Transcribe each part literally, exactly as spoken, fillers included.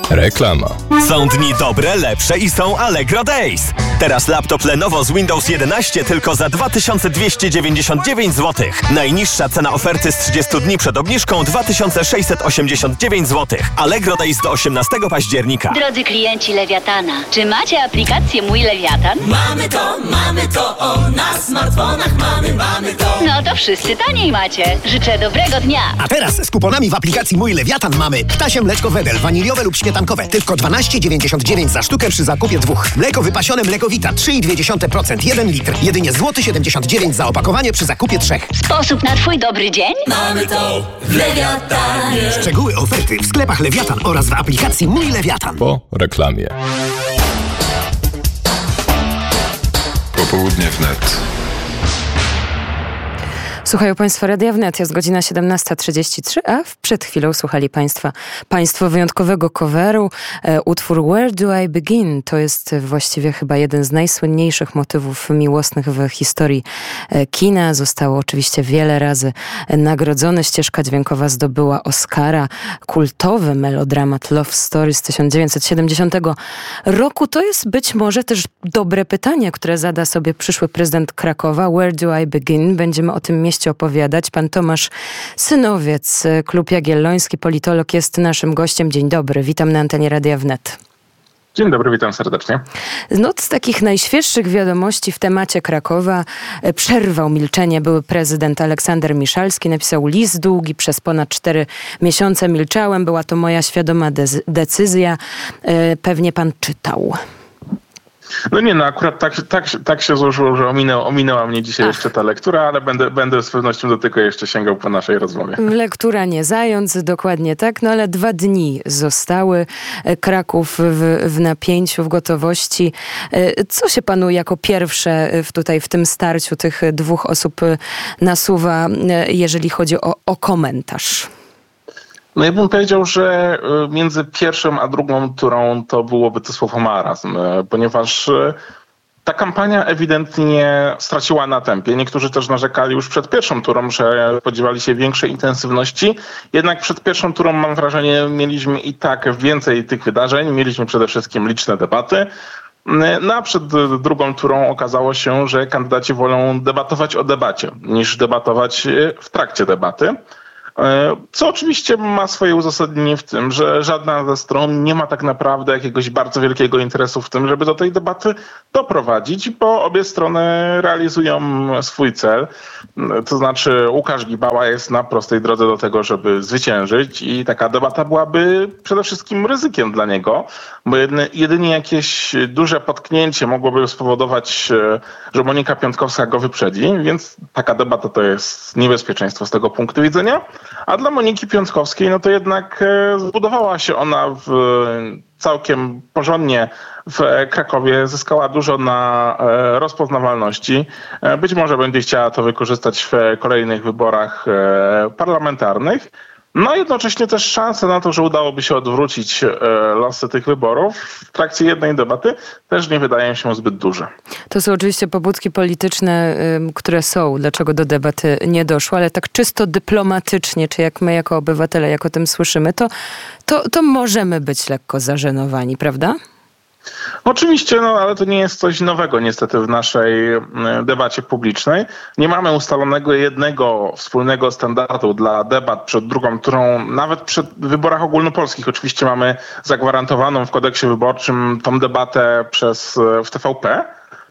Reklama. Są dni dobre, lepsze i są Allegro Days. Teraz laptop Lenovo z Windows jedenaście tylko za dwa tysiące dwieście dziewięćdziesiąt dziewięć złotych. Najniższa cena oferty z trzydziestu dni przed obniżką dwa tysiące sześćset osiemdziesiąt dziewięć złotych. Allegro Days do osiemnastego października. Drodzy klienci Lewiatana, czy macie aplikację Mój Lewiatan? Mamy to, mamy to, o, na smartfonach mamy, mamy to. No to wszyscy taniej macie. Życzę dobrego dnia. A teraz z kuponami w aplikacji Mój Lewiatan mamy ptasie mleczko Wedel, waniliowe lub śmietankowe. Tylko dwanaście dziewięćdziesiąt dziewięć za sztukę przy zakupie dwóch. Mleko wypasione Mlekowita trzy i dwie dziesiąte procent, jeden litr. Jedynie złoty siedemdziesiąt dziewięć za opakowanie przy zakupie trzech. Sposób na twój dobry dzień? Mamy to w Lewiatanie. Szczegóły oferty w sklepach Lewiatan oraz w aplikacji Mój Lewiatan. Po reklamie. Popołudnie wnet. Słuchają Państwo Radia Wnet, jest godzina siedemnasta trzydzieści trzy, a przed chwilą słuchali Państwa Państwo wyjątkowego coveru. E, utwór Where Do I Begin? To jest właściwie chyba jeden z najsłynniejszych motywów miłosnych w historii e, kina. Zostało oczywiście wiele razy nagrodzone. Ścieżka dźwiękowa zdobyła Oscara. Kultowy melodramat Love Story z tysiąc dziewięćset siedemdziesiątego roku. To jest być może też dobre pytanie, które zada sobie przyszły prezydent Krakowa. Where Do I Begin? Będziemy o tym mieście opowiadać. Pan Tomasz Synowiec, Klub Jagielloński, politolog, jest naszym gościem. Dzień dobry, witam na antenie Radia Wnet. Dzień dobry, witam serdecznie. No, z takich najświeższych wiadomości w temacie Krakowa przerwał milczenie były prezydent Aleksander Miszalski. Napisał list długi, przez ponad cztery miesiące milczałem. Była to moja świadoma de- decyzja. Pewnie pan czytał. No nie, no akurat tak, tak, tak się złożyło, że ominęło, ominęła mnie dzisiaj Ach. jeszcze ta lektura, ale będę, będę z pewnością do tego jeszcze sięgał po naszej rozmowie. Lektura nie zając, dokładnie tak, no ale dwa dni zostały. Kraków w, w napięciu, w gotowości. Co się panu jako pierwsze tutaj w tym starciu tych dwóch osób nasuwa, jeżeli chodzi o, o komentarz? No ja bym powiedział, że między pierwszą a drugą turą to byłoby to słowo marazm, ponieważ ta kampania ewidentnie straciła na tempie. Niektórzy też narzekali już przed pierwszą turą, że spodziewali się większej intensywności. Jednak przed pierwszą turą, mam wrażenie, mieliśmy i tak więcej tych wydarzeń. Mieliśmy przede wszystkim liczne debaty. No a przed drugą turą okazało się, że kandydaci wolą debatować o debacie, niż debatować w trakcie debaty. Co oczywiście ma swoje uzasadnienie w tym, że żadna ze stron nie ma tak naprawdę jakiegoś bardzo wielkiego interesu w tym, żeby do tej debaty doprowadzić, bo obie strony realizują swój cel. To znaczy Łukasz Gibała jest na prostej drodze do tego, żeby zwyciężyć i taka debata byłaby przede wszystkim ryzykiem dla niego, bo jedynie jakieś duże potknięcie mogłoby spowodować, że Monika Piątkowska go wyprzedzi, więc taka debata to jest niebezpieczeństwo z tego punktu widzenia. A dla Moniki Piątkowskiej, no to jednak zbudowała się ona w całkiem porządnie w Krakowie, zyskała dużo na rozpoznawalności. Być może będzie chciała to wykorzystać w kolejnych wyborach parlamentarnych. No i jednocześnie też szanse na to, że udałoby się odwrócić losy tych wyborów w trakcie jednej debaty też nie wydają się zbyt duże. To są oczywiście pobudki polityczne, które są, dlaczego do debaty nie doszło, ale tak czysto dyplomatycznie, czy jak my jako obywatele, jak o tym słyszymy, to, to, to możemy być lekko zażenowani, prawda? Oczywiście, no ale to nie jest coś nowego niestety w naszej debacie publicznej. Nie mamy ustalonego jednego wspólnego standardu dla debat przed drugą turą, nawet przed wyborach ogólnopolskich. Oczywiście mamy zagwarantowaną w kodeksie wyborczym tą debatę przez w T V P.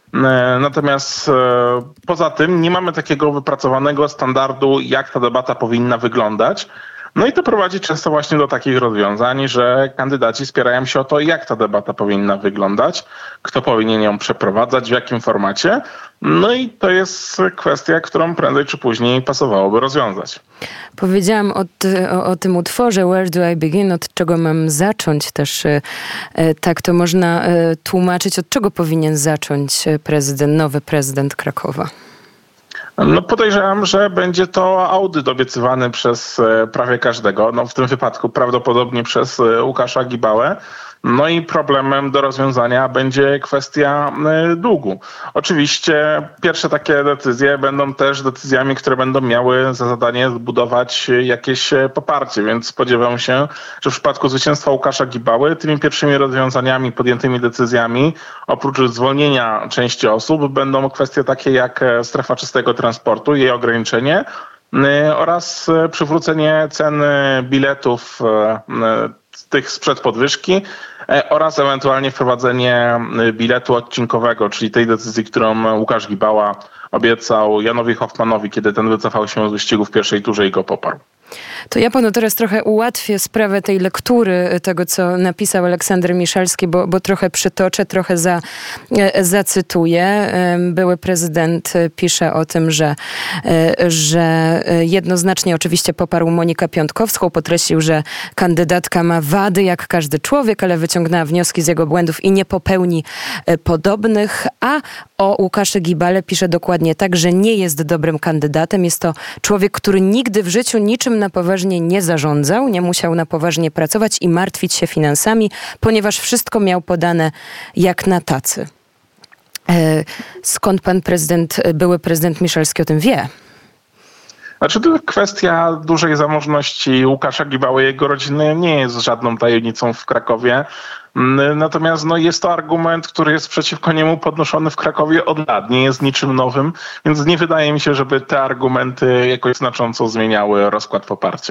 Natomiast poza tym nie mamy takiego wypracowanego standardu, jak ta debata powinna wyglądać. No i to prowadzi często właśnie do takich rozwiązań, że kandydaci spierają się o to, jak ta debata powinna wyglądać, kto powinien ją przeprowadzać, w jakim formacie. No i to jest kwestia, którą prędzej czy później pasowałoby rozwiązać. Powiedziałam o, ty, o, o tym utworze Where Do I Begin, od czego mam zacząć też. E, tak to można e, tłumaczyć, od czego powinien zacząć prezydent, nowy prezydent Krakowa. No podejrzewam, że będzie to audyt obiecywany przez prawie każdego, no w tym wypadku prawdopodobnie przez Łukasza Gibałę. No i problemem do rozwiązania będzie kwestia długu. Oczywiście pierwsze takie decyzje będą też decyzjami, które będą miały za zadanie zbudować jakieś poparcie, więc spodziewam się, że w przypadku zwycięstwa Łukasza Gibały tymi pierwszymi rozwiązaniami, podjętymi decyzjami, oprócz zwolnienia części osób, będą kwestie takie jak strefa czystego transportu, jej ograniczenie oraz przywrócenie cen biletów tych sprzed podwyżki oraz ewentualnie wprowadzenie biletu odcinkowego, czyli tej decyzji, którą Łukasz Gibała obiecał Janowi Hoffmanowi, kiedy ten wycofał się z wyścigu w pierwszej turze i go poparł. To ja panu teraz trochę ułatwię sprawę tej lektury, tego co napisał Aleksander Miszalski, bo, bo trochę przytoczę, trochę za, zacytuję. Były prezydent pisze o tym, że, że jednoznacznie oczywiście poparł Monikę Piątkowską, podkreślił, że kandydatka ma wady jak każdy człowiek, ale wyciągnęła wnioski z jego błędów i nie popełni podobnych, a o Łukaszu Gibale pisze dokładnie tak, że nie jest dobrym kandydatem. Jest to człowiek, który nigdy w życiu niczym na poważnie nie zarządzał, nie musiał na poważnie pracować i martwić się finansami, ponieważ wszystko miał podane jak na tacy. E, skąd pan prezydent, były prezydent Miszalski o tym wie? Znaczy to kwestia dużej zamożności Łukasza Gibały i jego rodziny nie jest żadną tajemnicą w Krakowie. Natomiast no, jest to argument, który jest przeciwko niemu podnoszony w Krakowie od lat. Nie jest niczym nowym, więc nie wydaje mi się, żeby te argumenty jakoś znacząco zmieniały rozkład poparcia.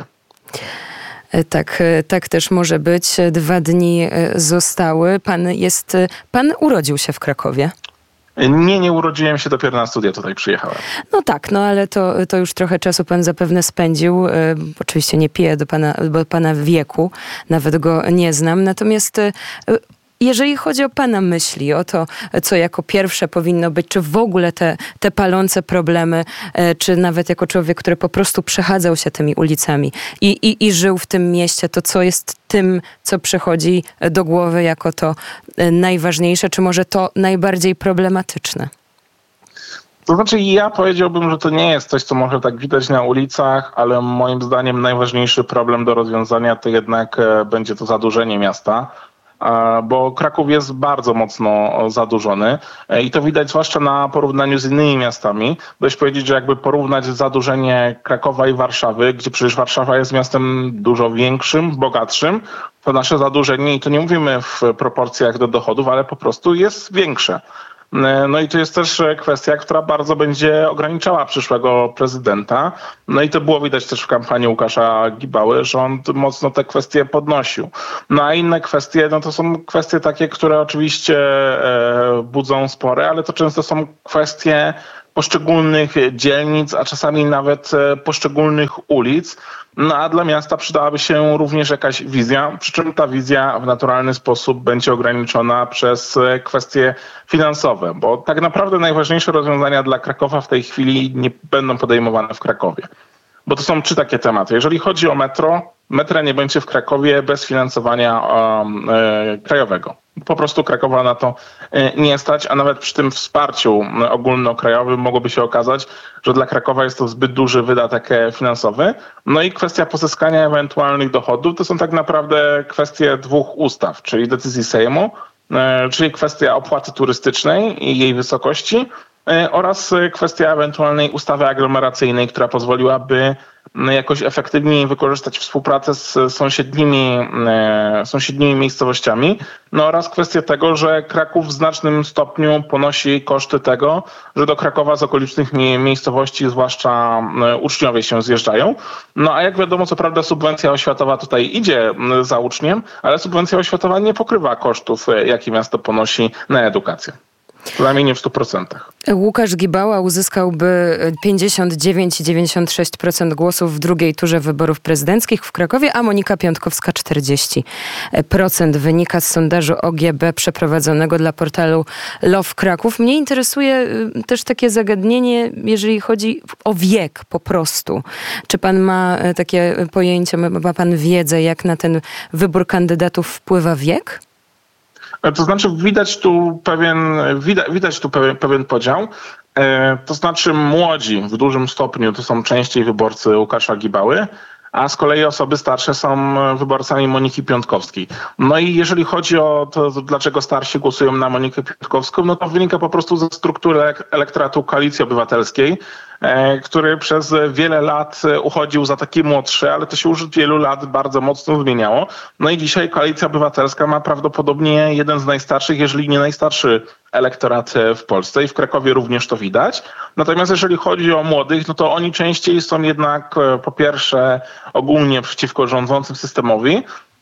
Tak, tak też może być. Dwa dni zostały. Pan jest, pan urodził się w Krakowie? Nie, nie urodziłem się, dopiero na studia tutaj przyjechałem. No tak, no ale to, to już trochę czasu pan zapewne spędził. E, oczywiście nie piję do pana, do pana wieku, nawet go nie znam. Natomiast e, jeżeli chodzi o pana myśli, o to, co jako pierwsze powinno być, czy w ogóle te, te palące problemy, e, czy nawet jako człowiek, który po prostu przechadzał się tymi ulicami i, i, i żył w tym mieście, to co jest tym, co przychodzi do głowy jako to e, najważniejsze, czy może to najbardziej problematyczne? To znaczy ja powiedziałbym, że to nie jest coś, co może tak widać na ulicach, ale moim zdaniem najważniejszy problem do rozwiązania to jednak e, będzie to zadłużenie miasta. Bo Kraków jest bardzo mocno zadłużony i to widać zwłaszcza na porównaniu z innymi miastami. Dość powiedzieć, że jakby porównać zadłużenie Krakowa i Warszawy, gdzie przecież Warszawa jest miastem dużo większym, bogatszym, to nasze zadłużenie, i to nie mówimy w proporcjach do dochodów, ale po prostu jest większe. No i to jest też kwestia, która bardzo będzie ograniczała przyszłego prezydenta. No i to było widać też w kampanii Łukasza Gibały, że on mocno te kwestie podnosił. No a inne kwestie, no to są kwestie takie, które oczywiście e, budzą spory, ale to często są kwestie poszczególnych dzielnic, a czasami nawet poszczególnych ulic. No a dla miasta przydałaby się również jakaś wizja, przy czym ta wizja w naturalny sposób będzie ograniczona przez kwestie finansowe, bo tak naprawdę najważniejsze rozwiązania dla Krakowa w tej chwili nie będą podejmowane w Krakowie. Bo to są trzy takie tematy. Jeżeli chodzi o metro, metra nie będzie w Krakowie bez finansowania um, e, krajowego. Po prostu Krakowa na to nie stać, a nawet przy tym wsparciu ogólnokrajowym mogłoby się okazać, że dla Krakowa jest to zbyt duży wydatek finansowy. No i kwestia pozyskania ewentualnych dochodów to są tak naprawdę kwestie dwóch ustaw, czyli decyzji Sejmu, czyli kwestia opłaty turystycznej i jej wysokości oraz kwestia ewentualnej ustawy aglomeracyjnej, która pozwoliłaby jakoś efektywniej wykorzystać współpracę z sąsiednimi, sąsiednimi miejscowościami. No oraz kwestia tego, że Kraków w znacznym stopniu ponosi koszty tego, że do Krakowa z okolicznych miejscowości zwłaszcza uczniowie się zjeżdżają. No a jak wiadomo, co prawda subwencja oświatowa tutaj idzie za uczniem, ale subwencja oświatowa nie pokrywa kosztów, jakie miasto ponosi na edukację. Przynajmniej nie w stu procentach. Łukasz Gibała uzyskałby pięćdziesiąt dziewięć przecinek dziewięćdziesiąt sześć procent głosów w drugiej turze wyborów prezydenckich w Krakowie, a Monika Piątkowska czterdzieści procent. Wynika z sondażu O G B przeprowadzonego dla portalu Love Kraków. Mnie interesuje też takie zagadnienie, jeżeli chodzi o wiek po prostu. Czy pan ma takie pojęcie, ma pan wiedzę, jak na ten wybór kandydatów wpływa wiek? To znaczy widać tu pewien, widać, widać tu pewien, pewien podział. To znaczy młodzi w dużym stopniu to są częściej wyborcy Łukasza Gibały, a z kolei osoby starsze są wyborcami Moniki Piątkowskiej. No i jeżeli chodzi o to, dlaczego starsi głosują na Monikę Piątkowską, no to wynika po prostu ze struktury elektoratu Koalicji Obywatelskiej, który przez wiele lat uchodził za taki młodszy, ale to się już od wielu lat bardzo mocno zmieniało. No i dzisiaj Koalicja Obywatelska ma prawdopodobnie jeden z najstarszych, jeżeli nie najstarszy elektorat w Polsce i w Krakowie również to widać. Natomiast jeżeli chodzi o młodych, no to oni częściej są jednak po pierwsze ogólnie przeciwko rządzącym systemowi,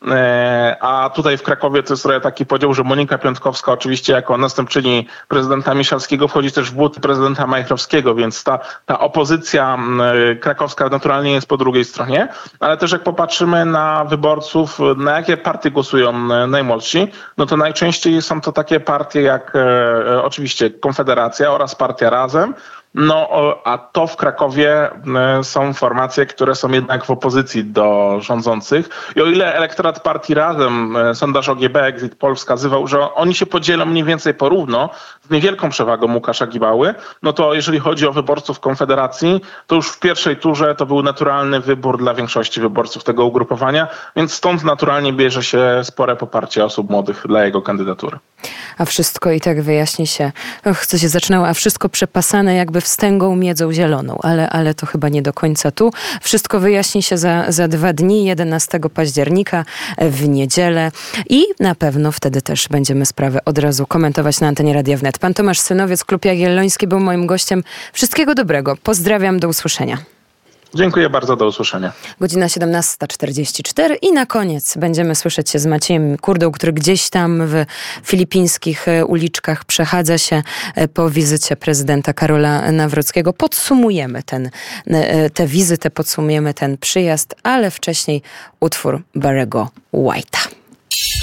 a tutaj w Krakowie to jest taki podział, że Monika Piątkowska oczywiście jako następczyni prezydenta Miszalskiego wchodzi też w buty prezydenta Majchrowskiego, więc ta, ta opozycja krakowska naturalnie jest po drugiej stronie, ale też jak popatrzymy na wyborców, na jakie partie głosują najmłodsi, no to najczęściej są to takie partie jak e, oczywiście Konfederacja oraz Partia Razem. No, a to w Krakowie są formacje, które są jednak w opozycji do rządzących. I o ile elektorat partii Razem, sondaż O G B, Exit Poll wskazywał, że oni się podzielą mniej więcej porówno, z niewielką przewagą Łukasza Gibały, no to jeżeli chodzi o wyborców Konfederacji, to już w pierwszej turze to był naturalny wybór dla większości wyborców tego ugrupowania, więc stąd naturalnie bierze się spore poparcie osób młodych dla jego kandydatury. A wszystko i tak wyjaśni się, och, co się zaczynało, a wszystko przepasane jakby wstęgą miedzą zieloną, ale, ale to chyba nie do końca tu. Wszystko wyjaśni się za, za dwa dni, jedenastego października w niedzielę i na pewno wtedy też będziemy sprawę od razu komentować na antenie Radia Wnet. Pan Tomasz Synowiec, Klub Jagielloński był moim gościem. Wszystkiego dobrego. Pozdrawiam, do usłyszenia. Dziękuję bardzo, do usłyszenia. Godzina siedemnasta czterdzieści cztery i na koniec będziemy słyszeć się z Maciejem Kurdą, który gdzieś tam w filipińskich uliczkach przechadza się po wizycie prezydenta Karola Nawrockiego. Podsumujemy ten, tę wizytę, podsumujemy ten przyjazd, ale wcześniej utwór Barry'ego White'a.